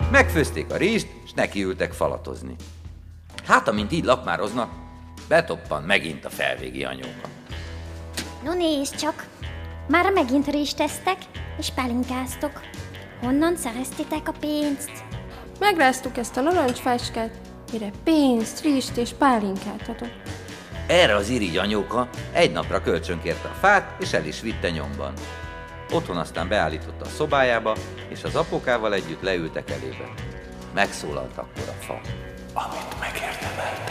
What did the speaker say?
Megfőzték a rizst, és nekiültek falatozni. Hát, amint így lakmároznak, betoppan megint a felvégi anyóka. No nézd csak, már megint rizsteztek, és pálinkáztok. Honnan szereztétek a pénzt? Megráztuk ezt a narancsfáskát, mire pénzt, rizst és pálinkát adott. Erre az irigy anyóka egy napra kölcsönkérte a fát, és el is vitte nyomban. Otthon aztán beállította a szobájába, és az apókával együtt leültek elébe. Megszólalt akkor a fa. Amit megérdemelt.